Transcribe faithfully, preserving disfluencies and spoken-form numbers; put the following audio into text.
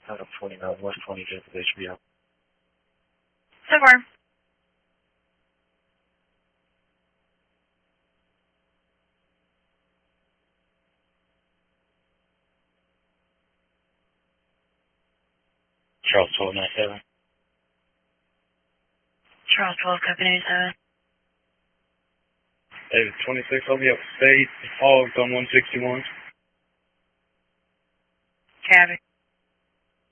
out of forty-nine, West twenty-fifth of H B O. Somewhere. Charles twelve ninety-seven. Charles twelve, Company seven. David twenty-six, I'll be up state. Hogs on one sixty-one. Cabby.